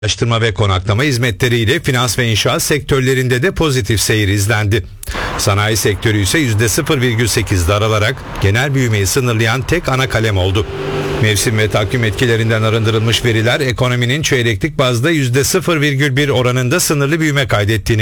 Ulaştırma ve konaklama hizmetleriyle finans ve inşaat sektörlerinde de pozitif seyir izlendi. Sanayi sektörü ise %0,8 daralarak genel büyümeyi sınırlayan tek ana kalem oldu. Mevsim ve takvim etkilerinden arındırılmış veriler ekonominin çeyreklik bazda %0,1 oranında sınırlı büyüme kaydettiğini